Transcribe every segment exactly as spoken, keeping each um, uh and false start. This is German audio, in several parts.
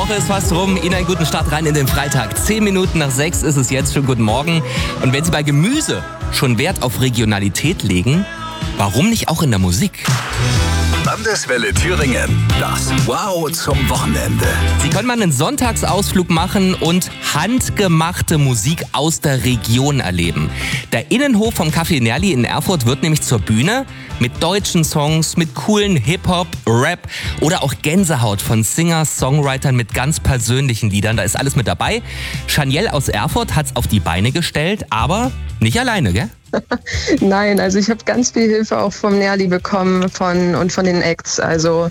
Woche ist fast rum. Ihnen einen guten Start rein in den Freitag. Zehn Minuten nach sechs ist es jetzt schon. Guten Morgen. Und wenn Sie bei Gemüse schon Wert auf Regionalität legen, warum nicht auch in der Musik? Landeswelle Thüringen. Das Wow zum Wochenende. Sie können mal einen Sonntagsausflug machen und handgemachte Musik aus der Region erleben. Der Innenhof vom Café Nerli in Erfurt wird nämlich zur Bühne mit deutschen Songs, mit coolen Hip-Hop, Rap oder auch Gänsehaut von Singers, Songwritern mit ganz persönlichen Liedern. Da ist alles mit dabei. Chaniel aus Erfurt hat's auf die Beine gestellt, aber nicht alleine, gell? Nein, also ich habe ganz viel Hilfe auch vom Nerli bekommen von, und von den Acts. Also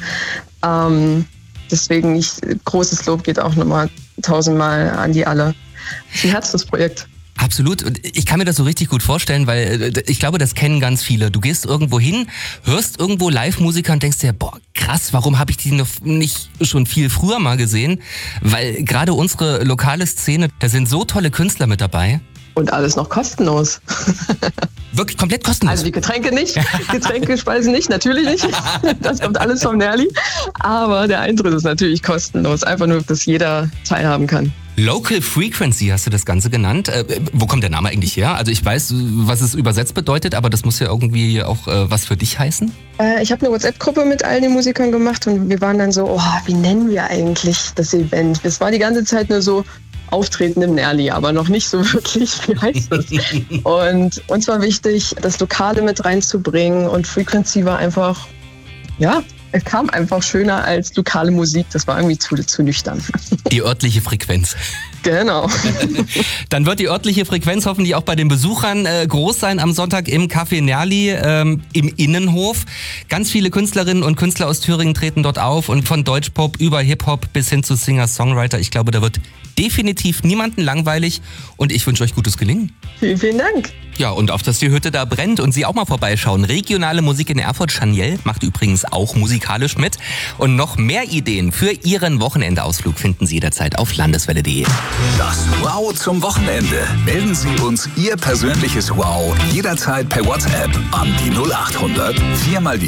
ähm, deswegen ich, großes Lob geht auch nochmal tausendmal an die alle. Das ist ein Herzensprojekt. Absolut. Und ich kann mir das so richtig gut vorstellen, weil ich glaube, das kennen ganz viele. Du gehst irgendwo hin, hörst irgendwo Live-Musiker und denkst dir, boah, krass, warum habe ich die noch nicht schon viel früher mal gesehen? Weil gerade unsere lokale Szene, da sind so tolle Künstler mit dabei. Und alles noch kostenlos. Wirklich komplett kostenlos? Also die Getränke nicht, Getränke, Speisen nicht, natürlich nicht. Das kommt alles vom Nerli. Aber der Eintritt ist natürlich kostenlos. Einfach nur, dass jeder teilhaben kann. Local Frequency hast du das Ganze genannt. Äh, wo kommt der Name eigentlich her? Also ich weiß, was es übersetzt bedeutet, aber das muss ja irgendwie auch äh, was für dich heißen. Äh, ich habe eine WhatsApp-Gruppe mit all den Musikern gemacht und wir waren dann so, oh, wie nennen wir eigentlich das Event? Es war die ganze Zeit nur so, Auftreten im Nerli, aber noch nicht so wirklich, wie heißt das? Und uns war wichtig, das Lokale mit reinzubringen und Frequency war einfach, ja, es kam einfach schöner als lokale Musik, das war irgendwie zu, zu nüchtern. Die örtliche Frequenz. Genau. Dann wird die örtliche Frequenz hoffentlich auch bei den Besuchern äh, groß sein am Sonntag im Café Nerli ähm, im Innenhof. Ganz viele Künstlerinnen und Künstler aus Thüringen treten dort auf und von Deutschpop über Hip-Hop bis hin zu Singer-Songwriter. Ich glaube, da wird definitiv niemanden langweilig und ich wünsche euch gutes Gelingen. Vielen, vielen Dank. Ja, und auf dass die Hütte da brennt und Sie auch mal vorbeischauen. Regionale Musik in Erfurt. Chaniel macht übrigens auch musikalisch mit. Und noch mehr Ideen für Ihren Wochenendausflug finden Sie jederzeit auf landeswelle punkt de. Das Wow zum Wochenende. Melden Sie uns Ihr persönliches Wow jederzeit per WhatsApp an die null acht hundert vier mal die